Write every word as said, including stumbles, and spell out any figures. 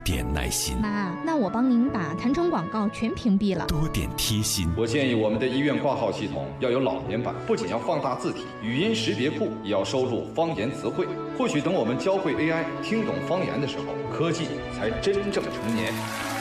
点耐心， 妈，那我帮您把弹窗广告全屏蔽了。 多点贴心。 我建议我们的医院挂号系统要有老年版，不仅要放大字体，语音识别库也要收录方言词汇。或许等我们教会 A I 听懂方言的时候，科技才真正成年。